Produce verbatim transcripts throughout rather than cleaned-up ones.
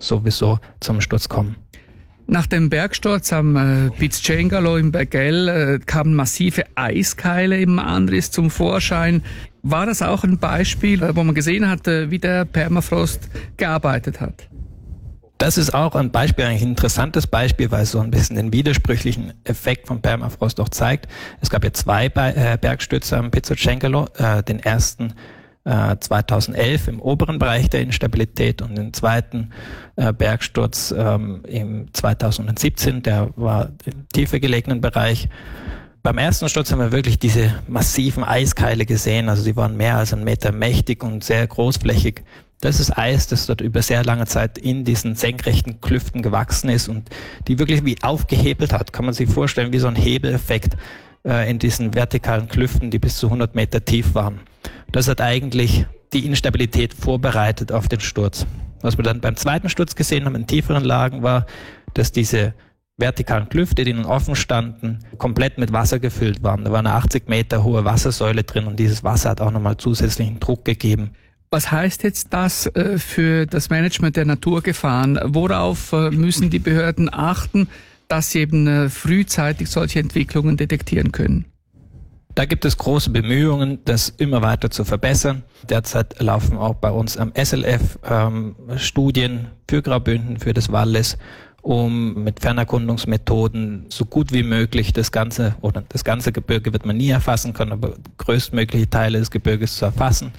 sowieso zum Sturz kommen. Nach dem Bergsturz am äh, Piz Cengalo im Bergell äh, kamen massive Eiskeile im Andris zum Vorschein. War das auch ein Beispiel, äh, wo man gesehen hat, äh, wie der Permafrost gearbeitet hat? Das ist auch ein Beispiel, eigentlich ein interessantes Beispiel, weil es so ein bisschen den widersprüchlichen Effekt vom Permafrost auch zeigt. Es gab ja zwei Be- äh, Bergstürze am Piz Cengalo, äh, den ersten äh, zweitausendelf im oberen Bereich der Instabilität und den zweiten äh, Bergsturz ähm, im zweitausendsiebzehn, der war im tiefer gelegenen Bereich. Beim ersten Sturz haben wir wirklich diese massiven Eiskeile gesehen, also sie waren mehr als einen Meter mächtig und sehr großflächig. Das ist Eis, das dort über sehr lange Zeit in diesen senkrechten Klüften gewachsen ist und die wirklich wie aufgehebelt hat. Kann man sich vorstellen, wie so ein Hebeleffekt äh, in diesen vertikalen Klüften, die bis zu hundert Meter tief waren. Das hat eigentlich die Instabilität vorbereitet auf den Sturz. Was wir dann beim zweiten Sturz gesehen haben, in tieferen Lagen, war, dass diese vertikalen Klüfte, die nun offen standen, komplett mit Wasser gefüllt waren. Da war eine achtzig Meter hohe Wassersäule drin und dieses Wasser hat auch nochmal zusätzlichen Druck gegeben. Was heißt jetzt das äh, für das Management der Naturgefahren? Worauf äh, müssen die Behörden achten, dass sie eben äh, frühzeitig solche Entwicklungen detektieren können? Da gibt es große Bemühungen, das immer weiter zu verbessern. Derzeit laufen auch bei uns am S L F ähm, Studien für Graubünden, für das Wallis, um mit Fernerkundungsmethoden so gut wie möglich das ganze, oder das ganze Gebirge wird man nie erfassen können, aber größtmögliche Teile des Gebirges zu erfassen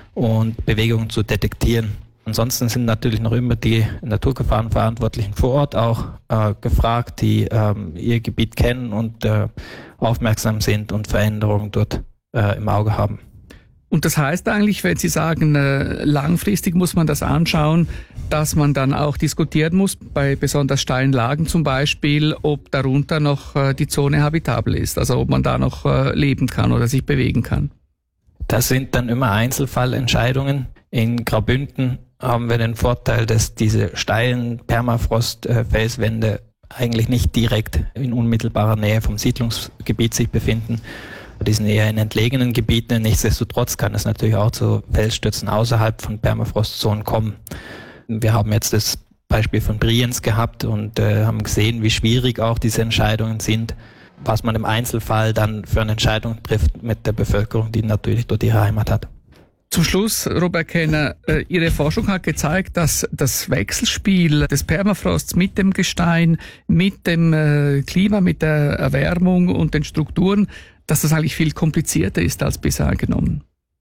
und Bewegungen zu detektieren. Ansonsten sind natürlich noch immer die Naturgefahrenverantwortlichen vor Ort auch äh, gefragt, die ähm, ihr Gebiet kennen und äh, aufmerksam sind und Veränderungen dort äh, im Auge haben. Und das heißt eigentlich, wenn Sie sagen, äh, langfristig muss man das anschauen, dass man dann auch diskutieren muss, bei besonders steilen Lagen zum Beispiel, ob darunter noch äh, die Zone habitabel ist, also ob man da noch äh, leben kann oder sich bewegen kann. Das sind dann immer Einzelfallentscheidungen. In Graubünden haben wir den Vorteil, dass diese steilen Permafrost-Felswände eigentlich nicht direkt in unmittelbarer Nähe vom Siedlungsgebiet sich befinden. Die sind eher in entlegenen Gebieten. Nichtsdestotrotz kann es natürlich auch zu Felsstürzen außerhalb von Permafrostzonen kommen. Wir haben jetzt das Beispiel von Brienz gehabt und äh, haben gesehen, wie schwierig auch diese Entscheidungen sind, was man im Einzelfall dann für eine Entscheidung trifft mit der Bevölkerung, die natürlich dort ihre Heimat hat. Zum Schluss, Robert Kenner, äh, Ihre Forschung hat gezeigt, dass das Wechselspiel des Permafrosts mit dem Gestein, mit dem äh, Klima, mit der Erwärmung und den Strukturen, dass das eigentlich viel komplizierter ist als bisher angenommen.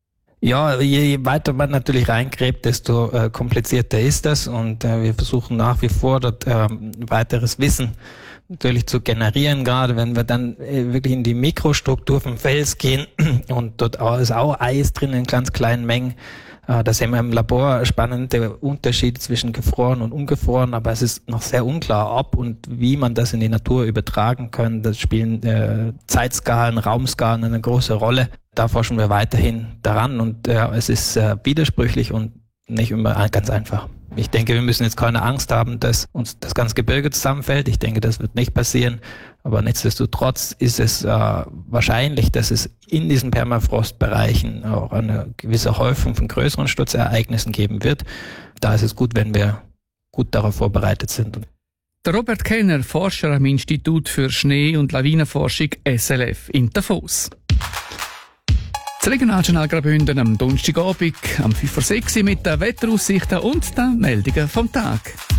Ja, je weiter man natürlich reingräbt, desto äh, komplizierter ist das und äh, wir versuchen nach wie vor dort äh, weiteres Wissen natürlich zu generieren, gerade wenn wir dann äh, wirklich in die Mikrostruktur vom Fels gehen und dort ist auch Eis drin in ganz kleinen Mengen. Äh, da sehen wir im Labor spannende Unterschiede zwischen gefroren und ungefroren, aber es ist noch sehr unklar, ob und wie man das in die Natur übertragen kann. Das spielen äh, Zeitskalen, Raumskalen eine große Rolle. Da forschen wir weiterhin daran und äh, es ist äh, widersprüchlich und nicht immer ganz einfach. Ich denke, wir müssen jetzt keine Angst haben, dass uns das ganze Gebirge zusammenfällt. Ich denke, das wird nicht passieren. Aber nichtsdestotrotz ist es äh, wahrscheinlich, dass es in diesen Permafrostbereichen auch eine gewisse Häufung von größeren Sturzereignissen geben wird. Da ist es gut, wenn wir gut darauf vorbereitet sind. Der Robert Kenner, Forscher am Institut für Schnee- und Lawinenforschung S L F in Davos. Das Regionaljournal Graubünden am Donnerstagabend am fünf vor sechs mit den Wetteraussichten und den Meldungen vom Tag.